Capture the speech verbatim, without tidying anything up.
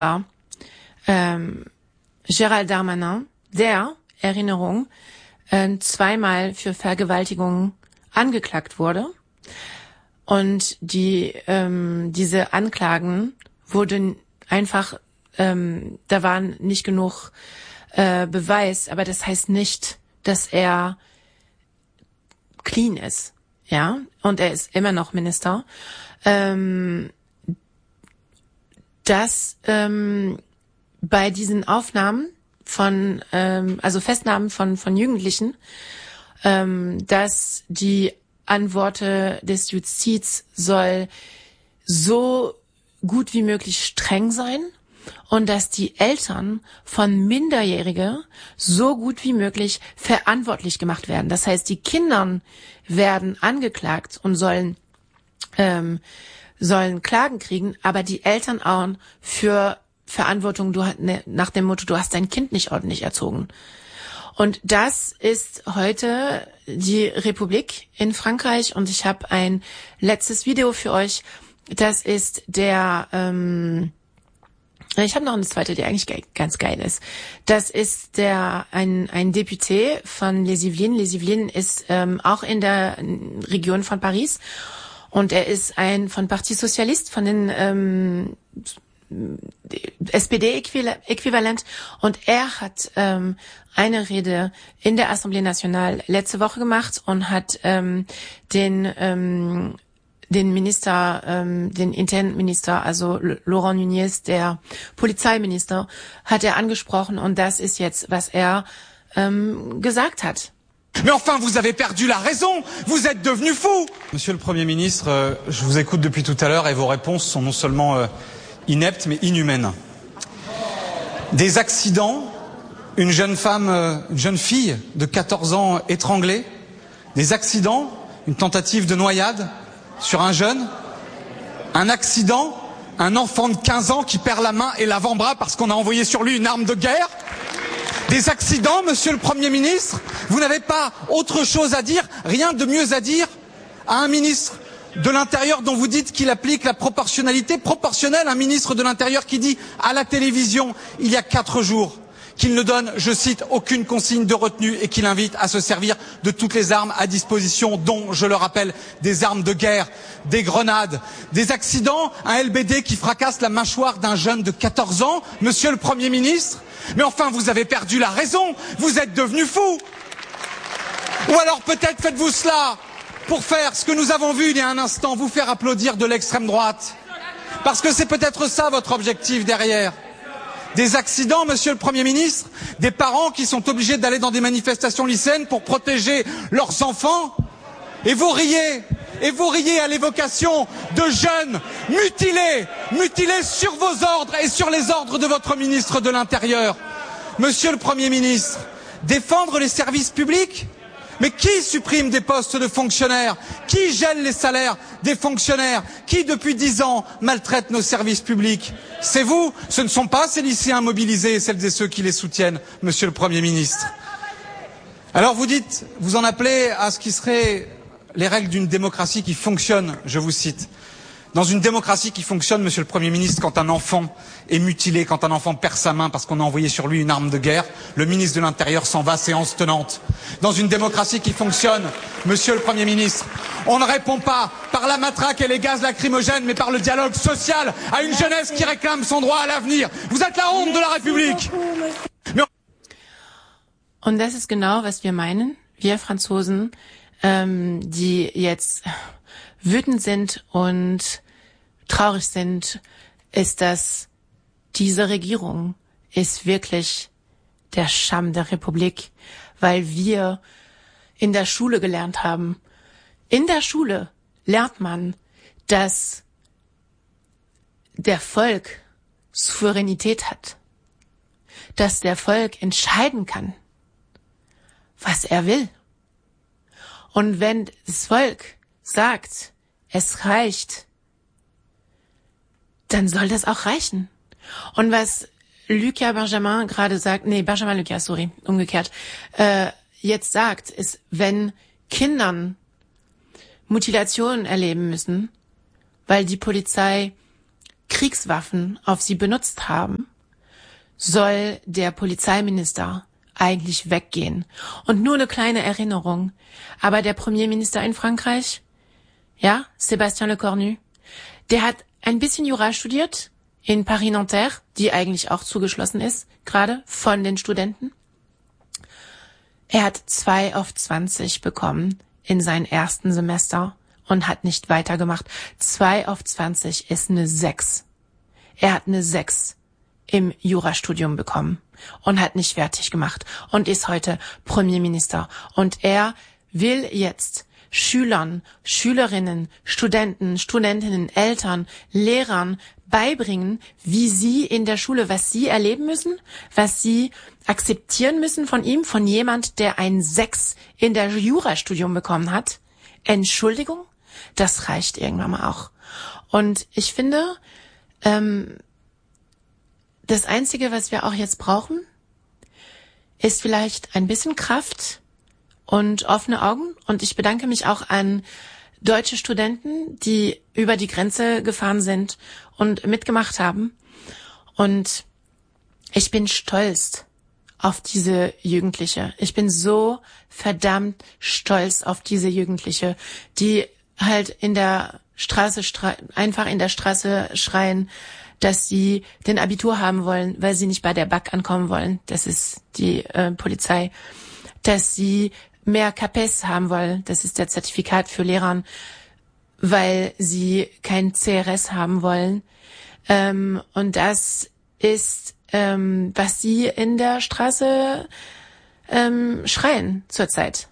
ähm, Gérald Darmanin, der, Erinnerung, äh, zweimal für Vergewaltigung angeklagt wurde. Und die ähm, diese Anklagen wurden einfach, ähm, da waren nicht genug äh, Beweis, aber das heißt nicht, dass er clean ist, ja, und er ist immer noch Minister. Ähm, dass ähm, bei diesen Aufnahmen von, ähm, also Festnahmen von von Jugendlichen, ähm, dass die Antworten des Justiz soll so gut wie möglich streng sein und dass die Eltern von Minderjährigen so gut wie möglich verantwortlich gemacht werden. Das heißt, die Kinder werden angeklagt und sollen ähm, sollen Klagen kriegen, aber die Eltern auch für Verantwortung, du, ne, nach dem Motto, du hast dein Kind nicht ordentlich erzogen. Und das ist heute die Republik in Frankreich und ich habe ein letztes Video für euch. Das ist der, ähm, ich habe noch eine zweite, die eigentlich ge- ganz geil ist. Das ist der ein ein Député von Les Yvelines. Les Yvelines ist ähm, auch in der Region von Paris und er ist ein von Parti Socialiste, von den ähm, S P D-Äquivalent und er hat ähm, eine Rede in der Assemblée Nationale letzte Woche gemacht und hat ähm, den ähm, den Minister, ähm, den Internminister, also Laurent Nunez, der Polizeiminister, hat er angesprochen und das ist jetzt, was er ähm, gesagt hat. Mais enfin, vous avez perdu la raison. Vous êtes devenu fou. Monsieur le Premier ministre, euh, je vous écoute depuis tout à l'heure et vos réponses sont non seulement euh, ineptes mais inhumaines. Des accidents, une jeune femme, euh, une jeune fille de quatorze ans étranglée, des accidents, une tentative de noyade sur un jeune, un accident, un enfant de quinze ans qui perd la main et l'avant-bras parce qu'on a envoyé sur lui une arme de guerre. Des accidents, monsieur le Premier ministre, vous n'avez pas autre chose à dire, rien de mieux à dire à un ministre de l'Intérieur dont vous dites qu'il applique la proportionnalité proportionnelle, un ministre de l'Intérieur qui dit à la télévision il y a quatre jours qu'il ne donne, je cite, aucune consigne de retenue et qu'il invite à se servir de toutes les armes à disposition, dont, je le rappelle, des armes de guerre, des grenades, des accidents, un L B D qui fracasse la mâchoire d'un jeune de quatorze ans, monsieur le Premier ministre. Mais enfin, vous avez perdu la raison, vous êtes devenu fou. Ou alors peut-être faites-vous cela pour faire ce que nous avons vu il y a un instant, vous faire applaudir de l'extrême droite. Parce que c'est peut-être ça votre objectif derrière. Des accidents, monsieur le Premier ministre, des parents qui sont obligés d'aller dans des manifestations lycéennes pour protéger leurs enfants. Et vous riez, et vous riez à l'évocation de jeunes mutilés, mutilés sur vos ordres et sur les ordres de votre ministre de l'Intérieur. Monsieur le Premier ministre, défendre les services publics? Mais qui supprime des postes de fonctionnaires? Qui gèle les salaires des fonctionnaires? Qui, depuis dix ans, maltraite nos services publics? C'est vous? Ce ne sont pas ces lycéens mobilisés et celles et ceux qui les soutiennent, monsieur le Premier ministre. Alors vous dites, vous en appelez à ce qui serait les règles d'une démocratie qui fonctionne, je vous cite. Dans une démocratie qui fonctionne, monsieur le Premier ministre, quand un enfant est mutilé, quand un enfant perd sa main parce qu'on a envoyé sur lui une arme de guerre, le ministre de l'Intérieur s'en va séance tenante. Dans une démocratie qui fonctionne, monsieur le Premier ministre, on ne répond pas par la matraque et les gaz lacrymogènes, mais par le dialogue social à une jeunesse qui réclame son droit à l'avenir. Vous êtes la honte de la République. Mais... Und das ist genau, was wir meinen, wir Franzosen, ähm, die jetzt wütend sind und traurig sind, ist, dass diese Regierung ist wirklich der Scham der Republik, weil wir in der Schule gelernt haben. In der Schule lernt man, dass der Volk Souveränität hat, dass der Volk entscheiden kann, was er will. Und wenn das Volk sagt, es reicht, dann soll das auch reichen. Und was Lucas Benjamin gerade sagt, nee, Benjamin Lucas, sorry, umgekehrt, äh, jetzt sagt, ist, wenn Kindern Mutilationen erleben müssen, weil die Polizei Kriegswaffen auf sie benutzt haben, soll der Polizeiminister eigentlich weggehen. Und nur eine kleine Erinnerung. Aber der Premierminister in Frankreich, ja, Sébastien Lecornu, der hat ein bisschen Jura studiert in Paris-Nanterre, die eigentlich auch zugeschlossen ist, gerade von den Studenten. Er hat zwei auf zwanzig bekommen in seinem ersten Semester und hat nicht weitergemacht. Zwei auf zwanzig ist eine sechs. Er hat eine sechs im Jurastudium bekommen und hat nicht fertig gemacht und ist heute Premierminister. Und er will jetzt Schülern, Schülerinnen, Studenten, Studentinnen, Eltern, Lehrern beibringen, wie sie in der Schule, was sie erleben müssen, was sie akzeptieren müssen von ihm, von jemand, der ein sechs in der Jurastudium bekommen hat. Entschuldigung, das reicht irgendwann mal auch. Und ich finde, ähm, das Einzige, was wir auch jetzt brauchen, ist vielleicht ein bisschen Kraft und offene Augen. Und ich bedanke mich auch an deutsche Studenten, die über die Grenze gefahren sind und mitgemacht haben. Und ich bin stolz auf diese Jugendliche. Ich bin so verdammt stolz auf diese Jugendliche, die halt in der Straße, einfach in der Straße schreien, dass sie den Abitur haben wollen, weil sie nicht bei der B A K ankommen wollen. Das ist die äh, Polizei. Dass sie mehr C A P E S haben wollen. Das ist der Zertifikat für Lehrern, weil sie kein C R S haben wollen. Ähm, und das ist, ähm, was sie in der Straße ähm, schreien zurzeit.